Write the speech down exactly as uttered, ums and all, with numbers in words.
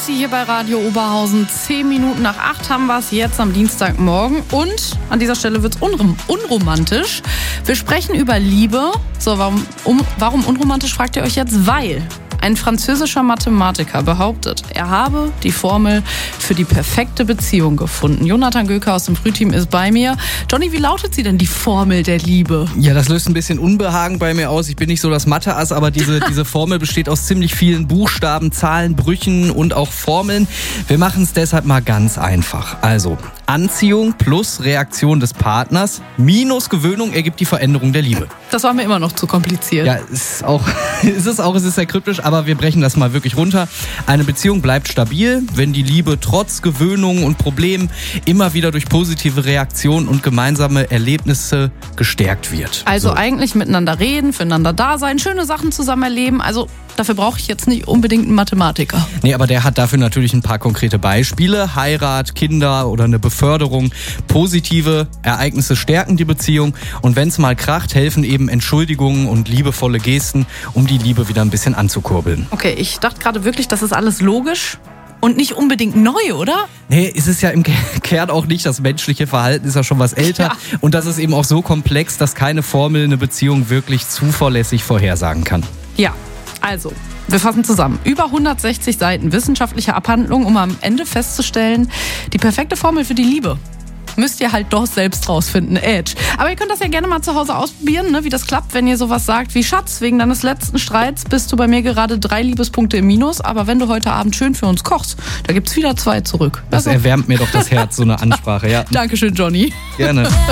Lissi hier bei Radio Oberhausen. Zehn Minuten nach acht haben wir es jetzt am Dienstagmorgen. Und an dieser Stelle wird es unrom- unromantisch. Wir sprechen über Liebe. So, warum, um, warum unromantisch, fragt ihr euch jetzt? Weil ein französischer Mathematiker behauptet, er habe die Formel für die perfekte Beziehung gefunden. Jonathan Göker aus dem Frühteam ist bei mir. Johnny, wie lautet sie denn, die Formel der Liebe? Ja, das löst ein bisschen Unbehagen bei mir aus. Ich bin nicht so das Mathe-Ass, aber diese, diese Formel besteht aus ziemlich vielen Buchstaben, Zahlen, Brüchen und auch Formeln. Wir machen es deshalb mal ganz einfach. Also, Anziehung plus Reaktion des Partners minus Gewöhnung ergibt die Veränderung der Liebe. Das war mir immer noch zu kompliziert. Ja, ist auch, ist es auch, es ist sehr kryptisch, aber wir brechen das mal wirklich runter. Eine Beziehung bleibt stabil, wenn die Liebe trotz Gewöhnung und Problemen immer wieder durch positive Reaktionen und gemeinsame Erlebnisse gestärkt wird. Also so. Eigentlich miteinander reden, füreinander da sein, schöne Sachen zusammen erleben. Also dafür brauche ich jetzt nicht unbedingt einen Mathematiker. Nee, aber der hat dafür natürlich ein paar konkrete Beispiele. Heirat, Kinder oder eine Beförderung. Positive Ereignisse stärken die Beziehung. Und wenn es mal kracht, helfen eben Entschuldigungen und liebevolle Gesten, um die Liebe wieder ein bisschen anzukurbeln. Okay, ich dachte gerade wirklich, das ist alles logisch und nicht unbedingt neu, oder? Nee, ist es ja im Kern auch nicht. Das menschliche Verhalten ist ja schon was älter. Ja. Und das ist eben auch so komplex, dass keine Formel eine Beziehung wirklich zuverlässig vorhersagen kann. Ja. Also, wir fassen zusammen. Über hundertsechzig Seiten wissenschaftliche Abhandlung, um am Ende festzustellen, die perfekte Formel für die Liebe. Müsst ihr halt doch selbst rausfinden, Edge. Aber ihr könnt das ja gerne mal zu Hause ausprobieren, ne, wie das klappt, wenn ihr sowas sagt wie: Schatz, wegen deines letzten Streits bist du bei mir gerade drei Liebespunkte im Minus, aber wenn du heute Abend schön für uns kochst, da gibt's wieder zwei zurück. Das also. erwärmt mir doch das Herz, so eine Ansprache, ja. Dankeschön, Johnny. Gerne.